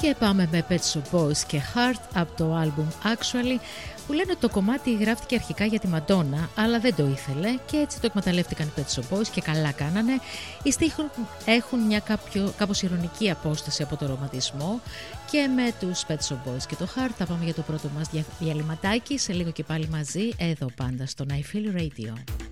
Και πάμε με Pet Shop Boys και Heart από το album Actually, που λένε ότι το κομμάτι γράφτηκε αρχικά για τη Μαντόνα, αλλά δεν το ήθελε και έτσι το εκμεταλλεύτηκαν οι Pet Shop Boys και καλά κάνανε. Οι στίχοι έχουν μια κάπως ηρωνική απόσταση από το ρομαντισμό και με τους Pet Shop Boys και το Heart θα πάμε για το πρώτο μας διαλυματάκι, σε λίγο και πάλι μαζί, εδώ πάντα στο I Feel Radio.